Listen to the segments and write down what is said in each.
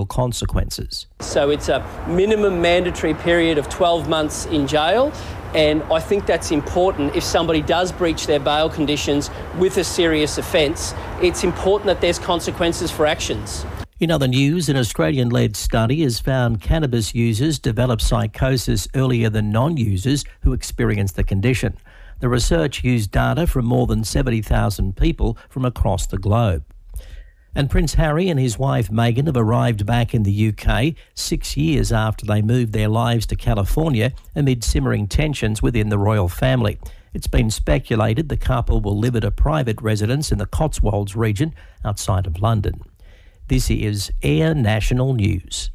consequences. So it's a minimum mandatory period of 12 months in jail, and I think that's important. If somebody does breach their bail conditions with a serious offence, it's important that there's consequences for actions. In other news, an Australian-led study has found cannabis users develop psychosis earlier than non-users who experience the condition. The research used data from more than 70,000 people from across the globe. And Prince Harry and his wife Meghan have arrived back in the UK 6 years after they moved their lives to California amid simmering tensions within the royal family. It's been speculated the couple will live at a private residence in the Cotswolds region outside of London. This is Air National News.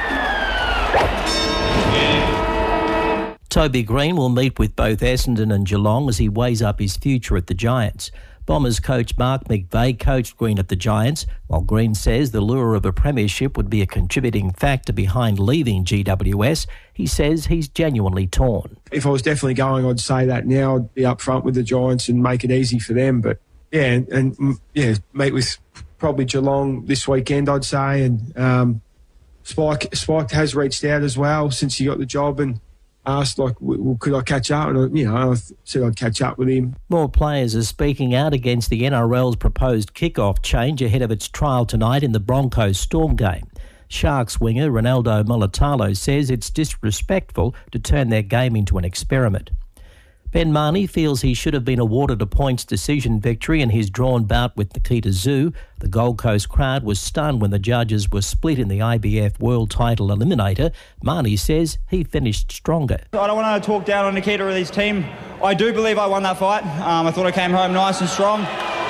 Toby Green will meet with both Essendon and Geelong as he weighs up his future at the Giants. Bombers coach Mark McVeigh coached Green at the Giants, while Green says the lure of a premiership would be a contributing factor behind leaving GWS. He says he's genuinely torn. If I was definitely going, I'd say that now. I'd be up front with the Giants and make it easy for them. But, meet with probably Geelong this weekend, I'd say. And Spike has reached out as well since he got the job and asked, could I catch up? And, I said I'd catch up with him. More players are speaking out against the NRL's proposed kick-off change ahead of its trial tonight in the Broncos Storm game. Sharks winger Ronaldo Mulitalo says it's disrespectful to turn their game into an experiment. Ben Marnie feels he should have been awarded a points decision victory in his drawn bout with Nikita Zoo. The Gold Coast crowd was stunned when the judges were split in the IBF World Title Eliminator. Marnie says he finished stronger. I don't want to talk down on Nikita or his team. I do believe I won that fight. I thought I came home nice and strong.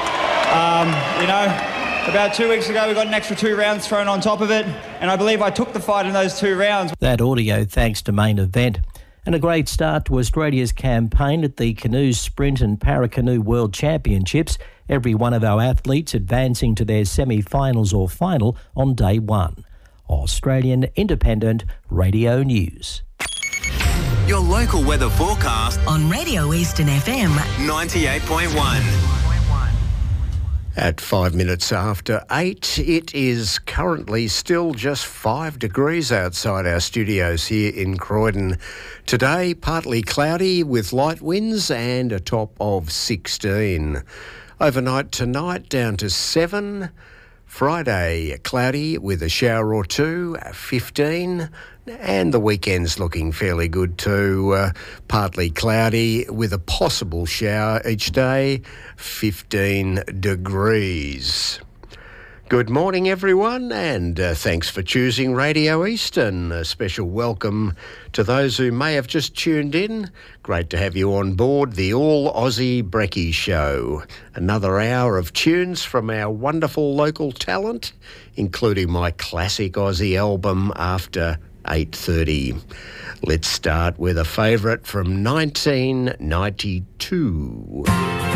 About 2 weeks ago we got an extra 2 rounds thrown on top of it, and I believe I took the fight in those 2 rounds. That audio thanks to Main Event. And a great start to Australia's campaign at the Canoe Sprint and Paracanoe World Championships. Every one of our athletes advancing to their semi-finals or final on day one. Australian Independent Radio News. Your local weather forecast on Radio Eastern FM 98.1. At 5 minutes after 8, it is currently still just 5 degrees outside our studios here in Croydon. Today, partly cloudy with light winds and a top of 16. Overnight tonight, down to 7. Friday, cloudy with a shower or two, 15. And the weekend's looking fairly good too. Partly cloudy with a possible shower each day, 15 degrees. Good morning, everyone, and thanks for choosing Radio Eastern. A special welcome to those who may have just tuned in. Great to have you on board the All Aussie Brekkie Show. Another hour of tunes from our wonderful local talent, including my classic Aussie album After 8:30. Let's start with a favourite from 1992.